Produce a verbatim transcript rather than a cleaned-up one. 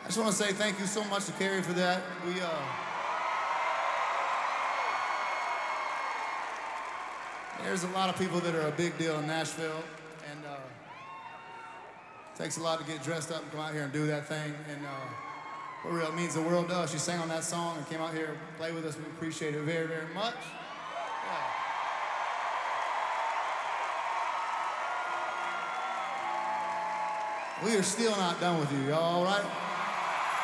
I just want to say thank you so much to Carrie for that. We, uh, there's a lot of people that are a big deal in Nashville, and uh, it takes a lot to get dressed up and come out here and do that thing. And uh, for real, it means the world to us. She sang on that song and came out here and played with us. We appreciate it very, very much. Yeah. We are still not done with you, y'all, all right?